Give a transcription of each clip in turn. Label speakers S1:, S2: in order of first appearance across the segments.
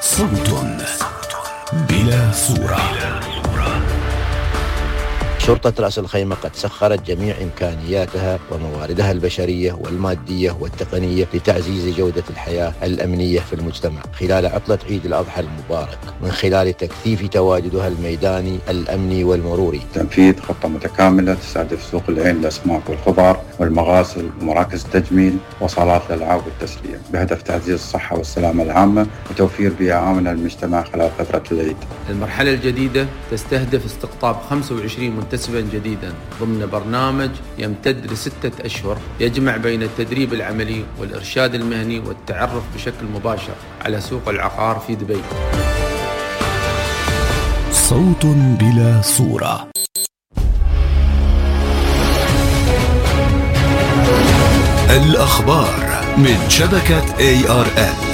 S1: صوت بلا صورة.
S2: شرطة رأس الخيمة قد سخرت جميع إمكانياتها ومواردها البشرية والمادية والتقنية لتعزيز جودة الحياة الأمنية في المجتمع خلال عطلة عيد الأضحى المبارك، من خلال تكثيف تواجدها الميداني الأمني والمروري.
S3: تنفيذ خطة متكاملة تستهدف سوق العين للأسماك والخضار والمغاسل ومراكز التجميل وصالات الألعاب والتسلية، بهدف تعزيز الصحة والسلامة العامة وتوفير بيئة آمنة للمجتمع خلال فترة العيد.
S4: المرحلة الجديدة تستهدف استقطاب 25 منتسبا جديدا ضمن برنامج يمتد ل6 أشهر، يجمع بين التدريب العملي والإرشاد المهني والتعرف بشكل مباشر على سوق العقار في دبي.
S1: صوت بلا صورة. الأخبار من شبكة ARN.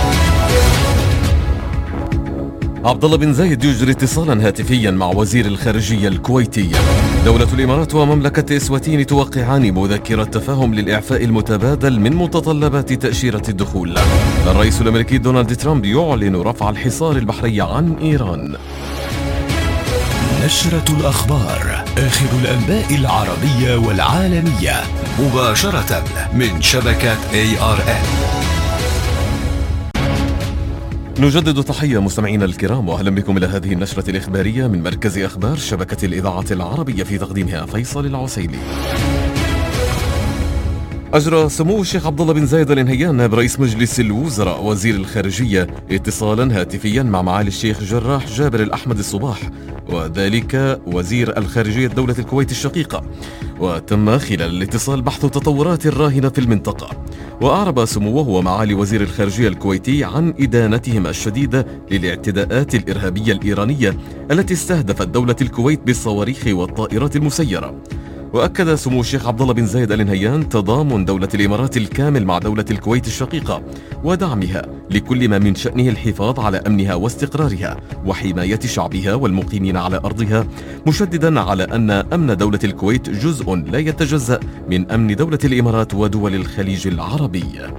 S5: عبد الله بن زايد يجري اتصالا هاتفيا مع وزير الخارجية الكويتي. دولة الإمارات ومملكة إسواتين توقعان مذكرة تفاهم للإعفاء المتبادل من متطلبات تأشيرة الدخول. الرئيس الأمريكي دونالد ترامب يعلن رفع الحصار البحري عن إيران.
S1: نشرة الأخبار، آخر الأنباء العربية والعالمية مباشرة من شبكة ARN.
S5: نجدد تحية مستمعينا الكرام، وأهلا بكم إلى هذه النشرة الإخبارية من مركز أخبار شبكة الإذاعة العربية، في تقديمها فيصل العسيلي. أجرى سمو الشيخ عبد الله بن زايد آل نهيان نائب رئيس مجلس الوزراء وزير الخارجية اتصالا هاتفيا مع معالي الشيخ جراح جابر الأحمد الصباح، وذلك وزير الخارجية دولة الكويت الشقيقة، وتم خلال الاتصال بحث تطورات الراهنة في المنطقة. وأعرب سموه ومعالي وزير الخارجية الكويتي عن إدانتهم الشديدة للاعتداءات الإرهابية الإيرانية التي استهدفت دولة الكويت بالصواريخ والطائرات المسيرة. وأكد سمو الشيخ عبد الله بن زايد آل نهيان تضامن دولة الإمارات الكامل مع دولة الكويت الشقيقة ودعمها لكل ما من شأنه الحفاظ على أمنها واستقرارها وحماية شعبها والمقيمين على أرضها، مشددا على أن أمن دولة الكويت جزء لا يتجزأ من أمن دولة الإمارات ودول الخليج العربي.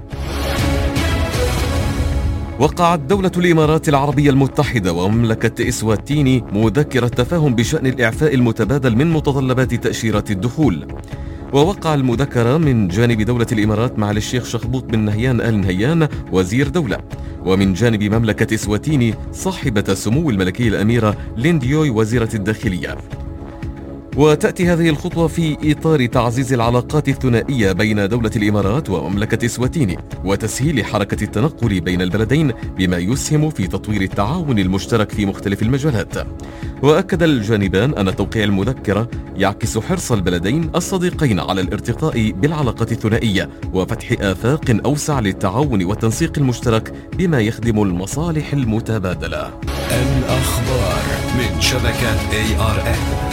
S5: وقعت دولة الإمارات العربية المتحدة ومملكة إسواتين مذكرة تفاهم بشأن الإعفاء المتبادل من متطلبات تأشيرة الدخول. ووقع المذكرة من جانب دولة الإمارات مع الشيخ شخبوط بن نهيان آل نهيان وزير دولة، ومن جانب مملكة إسواتين صاحبة سمو الملكية الأميرة لينديوي وزيرة الداخلية. وتأتي هذه الخطوة في إطار تعزيز العلاقات الثنائية بين دولة الإمارات ومملكة إسواتين وتسهيل حركة التنقل بين البلدين، بما يسهم في تطوير التعاون المشترك في مختلف المجالات. وأكد الجانبان أن توقيع المذكرة يعكس حرص البلدين الصديقين على الارتقاء بالعلاقات الثنائية وفتح آفاق أوسع للتعاون والتنسيق المشترك بما يخدم المصالح المتبادلة.
S1: الأخبار من شبكة ARN.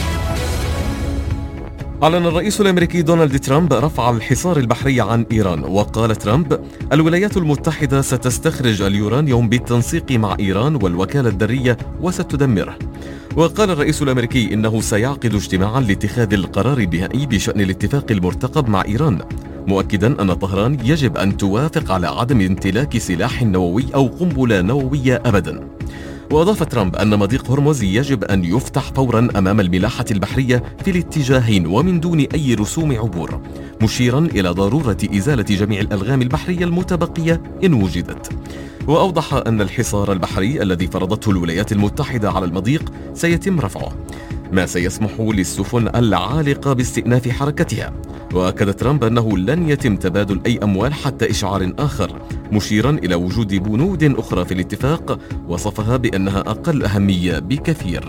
S5: أعلن الرئيس الأمريكي دونالد ترامب رفع الحصار البحري عن إيران. وقال ترامب: الولايات المتحدة ستستخرج اليورانيوم بالتنسيق مع إيران والوكالة الذرية وستدمره. وقال الرئيس الأمريكي إنه سيعقد اجتماعا لاتخاذ القرار النهائي بشأن الاتفاق المرتقب مع إيران، مؤكدا أن طهران يجب أن توافق على عدم امتلاك سلاح نووي أو قنبلة نووية أبدا. وأضاف ترامب أن مضيق هرمز يجب أن يفتح فورا أمام الملاحة البحرية في الاتجاهين ومن دون أي رسوم عبور، مشيرا إلى ضرورة إزالة جميع الألغام البحرية المتبقية إن وجدت. وأوضح أن الحصار البحري الذي فرضته الولايات المتحدة على المضيق سيتم رفعه، ما سيسمح للسفن العالقة باستئناف حركتها. وأكد ترامب أنه لن يتم تبادل أي أموال حتى إشعار آخر، مشيرا إلى وجود بنود أخرى في الاتفاق وصفها بأنها أقل أهمية بكثير.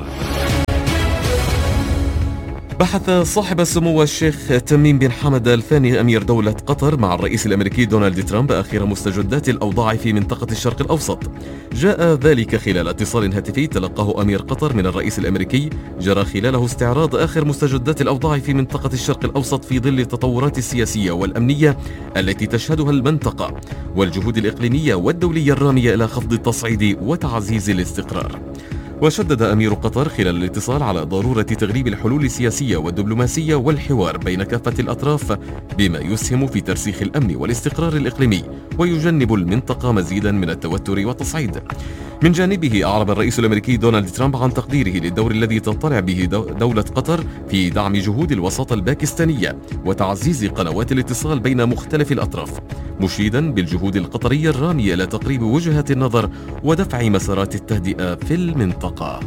S5: بحث صاحب السمو الشيخ تميم بن حمد الثاني أمير دولة قطر مع الرئيس الأمريكي دونالد ترامب آخر مستجدات الأوضاع في منطقة الشرق الأوسط. جاء ذلك خلال اتصال هاتفي تلقاه أمير قطر من الرئيس الأمريكي جرى خلاله استعراض آخر مستجدات الأوضاع في منطقة الشرق الأوسط في ظل التطورات السياسية والأمنية التي تشهدها المنطقة والجهود الإقليمية والدولية الرامية إلى خفض التصعيد وتعزيز الاستقرار. وشدد أمير قطر خلال الاتصال على ضرورة تغليب الحلول السياسية والدبلوماسية والحوار بين كافة الأطراف بما يسهم في ترسيخ الأمن والاستقرار الإقليمي ويجنب المنطقة مزيدا من التوتر والتصعيد. من جانبه أعرب الرئيس الأمريكي دونالد ترامب عن تقديره للدور الذي تطلع به دولة قطر في دعم جهود الوساطة الباكستانية وتعزيز قنوات الاتصال بين مختلف الأطراف، مشيدا بالجهود القطرية الرامية إلى تقريب وجهات النظر ودفع مسارات التهدئة في المنطقة.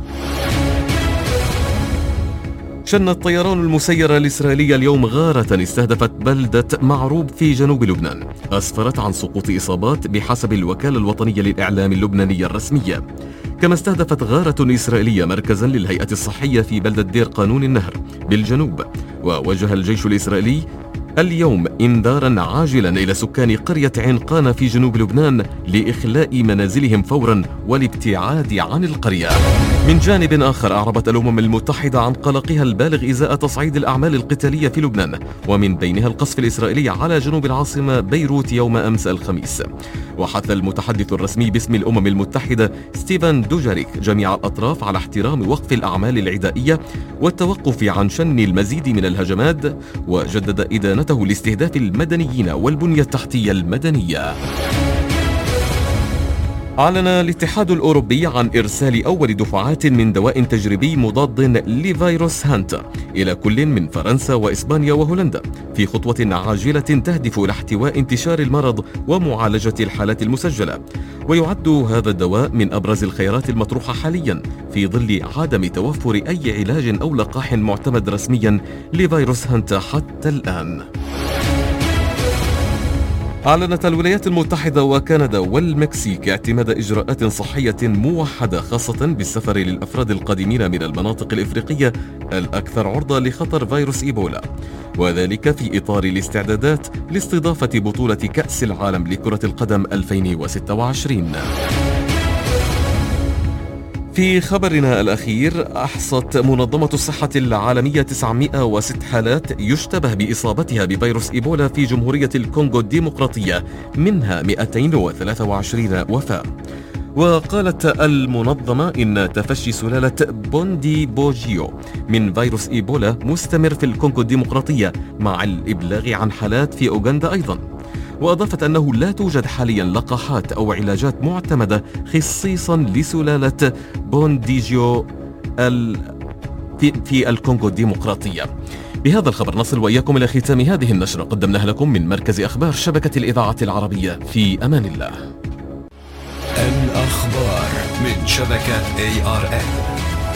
S5: شن الطيران المسير الإسرائيلي اليوم غارة استهدفت بلدة معروب في جنوب لبنان، أسفرت عن سقوط إصابات بحسب الوكالة الوطنية للإعلام اللبنانية الرسمية. كما استهدفت غارة إسرائيلية مركزا للهيئة الصحية في بلدة دير قانون النهر بالجنوب. ووجه الجيش الإسرائيلي اليوم إنذارا عاجلا إلى سكان قرية عنقانة في جنوب لبنان لإخلاء منازلهم فورا والابتعاد عن القرية. من جانب آخر أعربت الأمم المتحدة عن قلقها البالغ إزاء تصعيد الأعمال القتالية في لبنان، ومن بينها القصف الإسرائيلي على جنوب العاصمة بيروت يوم أمس الخميس. وحث المتحدث الرسمي باسم الأمم المتحدة ستيفان دوجاريك جميع الأطراف على احترام وقف الأعمال العدائية والتوقف عن شن المزيد من الهجمات، وجدد إدانته لاستهداف المدنيين والبنية التحتية المدنية. أعلن الاتحاد الأوروبي عن إرسال أول دفعات من دواء تجريبي مضاد لفيروس هانتا إلى كل من فرنسا وإسبانيا وهولندا في خطوة عاجلة تهدف إلى احتواء انتشار المرض ومعالجة الحالات المسجلة. ويعد هذا الدواء من أبرز الخيارات المطروحة حاليا في ظل عدم توفر أي علاج أو لقاح معتمد رسميا لفيروس هانتا حتى الآن. أعلنت الولايات المتحدة وكندا والمكسيك اعتماد إجراءات صحية موحدة خاصة بالسفر للأفراد القادمين من المناطق الإفريقية الأكثر عرضة لخطر فيروس إيبولا، وذلك في إطار الاستعدادات لاستضافة بطولة كأس العالم لكرة القدم 2026. في خبرنا الأخير، أحصت منظمة الصحة العالمية 906 حالات يشتبه بإصابتها بفيروس إيبولا في جمهورية الكونغو الديمقراطية، منها 223 وفاة. وقالت المنظمة إن تفشي سلالة بوندي بوجيو من فيروس إيبولا مستمر في الكونغو الديمقراطية، مع الإبلاغ عن حالات في أوغندا أيضا. وأضافت أنه لا توجد حاليا لقاحات أو علاجات معتمدة خصيصا لسلالة بونديجيو في الكونغو الديمقراطية. بهذا الخبر نصل وإياكم إلى ختام هذه النشرة، قدمناها لكم من مركز أخبار شبكة الإذاعة العربية. في أمان الله.
S1: الأخبار من شبكة ARN.